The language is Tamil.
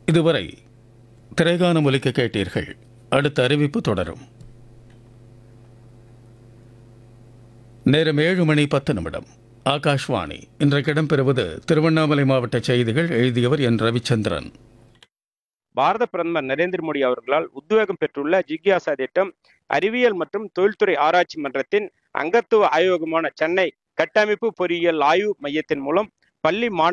இதுவரை திரைகானம் ஒலிக்க கேட்டீர்கள். அடுத்த அறிவிப்பு தொடரும். நேரம் 7:10. ஆகாஷ்வாணி. இன்றைக்கு இடம்பெறுவது திருவண்ணாமலை மாவட்ட செய்திகள். எழுதியவர் என் ரவிச்சந்திரன். பாரத பிரதமர் நரேந்திர மோடி அவர்களால் உத்வேகம் பெற்றுள்ள ஜிக்யாசா திட்டம் அறிவியல் மற்றும் தொழில்துறை ஆராய்ச்சி மன்றத்தின் அங்கத்துவ ஆய்வகமான சென்னை கட்டமைப்பு பொறியியல் ஆய்வு மையத்தின் மூலம் பள்ளி